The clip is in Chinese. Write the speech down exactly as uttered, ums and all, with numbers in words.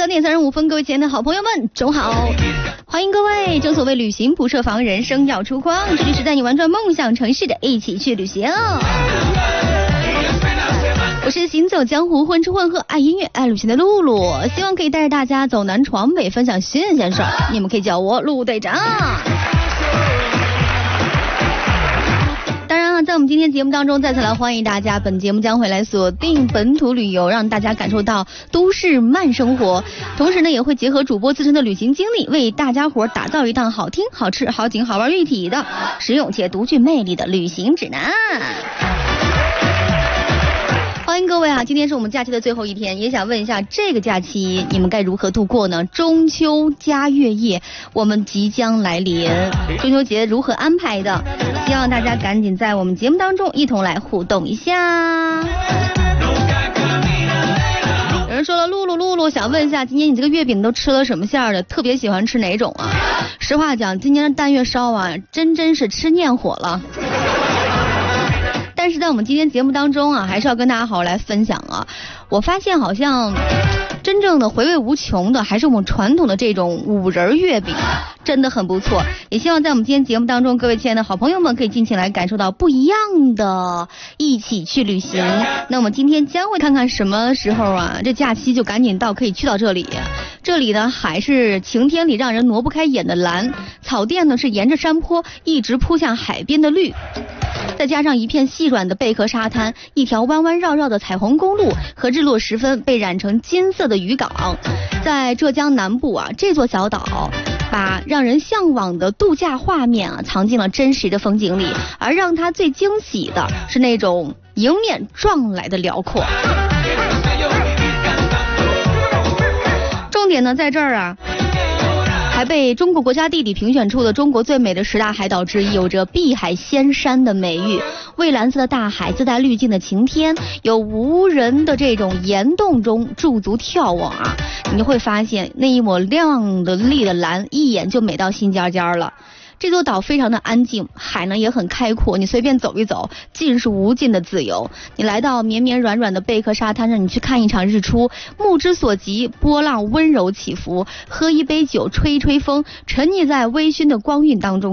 三点三十五分，各位亲爱的好朋友们，中午好！欢迎各位。正所谓旅行不设防，人生要出框，这里是带你玩转梦想城市的一起去旅行。我是行走江湖、混吃混喝、爱音乐、爱旅行的露露，希望可以带着大家走南闯北，分享新鲜事儿。你们可以叫我陆队长。当然了，在我们今天节目当中，再次来欢迎大家。本节目将会来锁定本土旅游，让大家感受到都市慢生活，同时呢，也会结合主播自身的旅行经历，为大家伙打造一档好听、好吃、好景、好玩一体的实用且独具魅力的旅行指南。欢迎各位啊！今天是我们假期的最后一天，也想问一下，这个假期你们该如何度过呢？中秋加月夜，我们即将来临，中秋节如何安排的？希望大家赶紧在我们节目当中一同来互动一下。有人说了，露露露露，想问一下，今年你这个月饼都吃了什么馅儿的？特别喜欢吃哪种啊？实话讲，今年的蛋月烧啊，真真是吃念火了。但是在我们今天节目当中啊，还是要跟大家好好来分享啊。我发现好像真正的回味无穷的，还是我们传统的这种五仁月饼，真的很不错。也希望在我们今天节目当中，各位亲爱的好朋友们可以尽情来感受到不一样的一起去旅行。那我们今天将会看看什么时候啊，这假期就赶紧到，可以去到这里。这里呢，海是晴天里让人挪不开眼的蓝，草甸呢是沿着山坡一直铺向海边的绿。再加上一片细软的贝壳沙滩，一条弯弯绕绕的彩虹公路和日落时分被染成金色的渔港。在浙江南部啊，这座小岛把让人向往的度假画面啊藏进了真实的风景里，而让它最惊喜的是那种迎面撞来的辽阔。重点呢在这儿啊，还被中国国家地理评选出了中国最美的十大海岛之一，有着碧海仙山的美誉。蔚蓝色的大海，自带滤镜的晴天，有无人的这种岩洞中驻足眺望啊，你就会发现那一抹亮的丽的蓝，一眼就美到心尖尖了。这座岛非常的安静，海呢也很开阔，你随便走一走，尽是无尽的自由。你来到绵绵软软的贝壳沙滩上，你去看一场日出，目之所及，波浪温柔起伏，喝一杯酒，吹一吹风，沉溺在微醺的光晕当中。